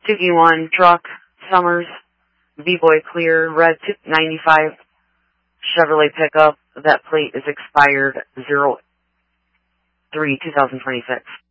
2E1 truck, Summers, B-Boy Clear, red 95 Chevrolet pickup. That plate is expired 03-2026.